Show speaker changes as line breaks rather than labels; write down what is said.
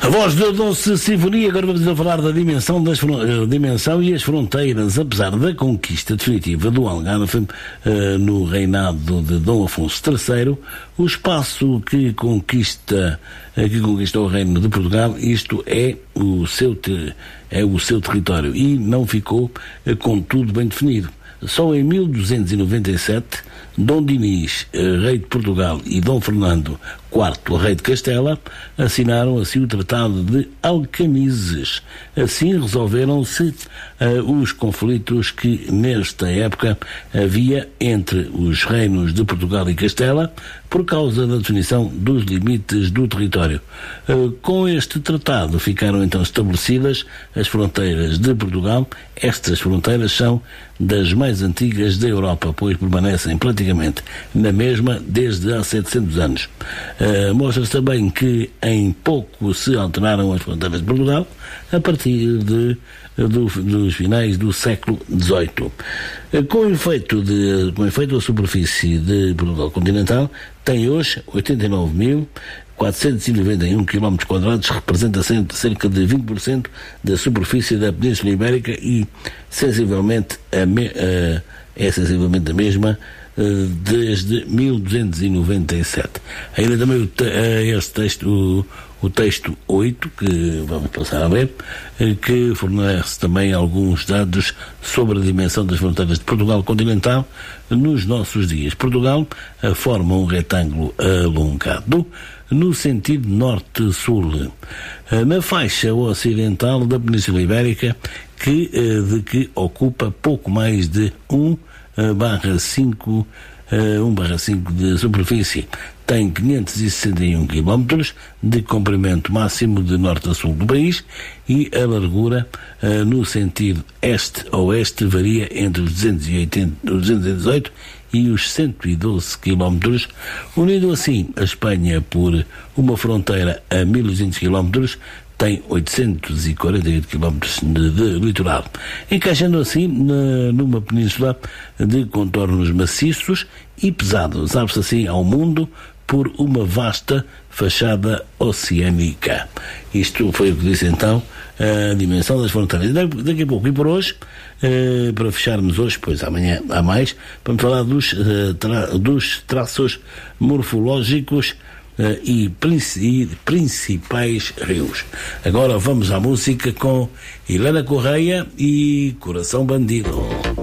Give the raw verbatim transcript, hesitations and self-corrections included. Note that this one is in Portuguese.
A voz da Doce Sinfonia. Agora vamos a falar da dimensão, das, uh, dimensão e as fronteiras. Apesar da conquista definitiva do Algarve uh, no reinado de Dom Afonso terceiro, o espaço que conquista uh, que conquistou o reino de Portugal, isto é o seu, te, é o seu território, e não ficou uh, contudo bem definido. Só em mil duzentos e noventa e sete, Dom Dinis, rei de Portugal, e Dom Fernando quarto, rei de Castela, assinaram assim o Tratado de Alcamises. Assim resolveram-se uh, os conflitos que nesta época havia entre os reinos de Portugal e Castela por causa da definição dos limites do território. Uh, com este tratado ficaram então estabelecidas as fronteiras de Portugal. Estas fronteiras são das mais antigas da Europa, pois permanecem praticamente na mesma desde há setecentos anos. Uh, Mostra-se também que em pouco se alteraram as fronteiras de Portugal a partir de, do, dos finais do século dezoito. Uh, com efeito de, com efeito a superfície de Portugal continental tem hoje oitenta e nove mil quatrocentos e noventa e um quilómetros quadrados, representa cerca de vinte por cento da superfície da Península Ibérica e sensivelmente a, me, a, é sensivelmente a mesma desde mil duzentos e noventa e sete. Ainda também o te, este texto, o, o texto oito, que vamos passar a ler, que fornece também alguns dados sobre a dimensão das fronteiras de Portugal continental nos nossos dias. Portugal forma um retângulo alongado no sentido norte-sul, na faixa ocidental da Península Ibérica, que, de que ocupa pouco mais de um barra cinco de superfície. Tem quinhentos e sessenta e um quilómetros de comprimento máximo de norte a sul do país, e a largura uh, no sentido este-oeste varia entre os duzentos e oitenta, os duzentos e dezoito e os cento e doze quilómetros, unindo assim a Espanha por uma fronteira a mil e duzentos quilómetros, tem oitocentos e quarenta e oito quilómetros de, de litoral, encaixando assim na, numa península de contornos maciços e pesados. Abre-se assim ao mundo por uma vasta fachada oceânica. Isto foi o que disse então a dimensão das fronteiras. Daqui a pouco e por hoje, eh, para fecharmos hoje, pois amanhã há mais, vamos falar dos, eh, tra- dos traços morfológicos Uh, e, princi- e principais rios. Agora vamos à música com Helena Correia e Coração Bandido.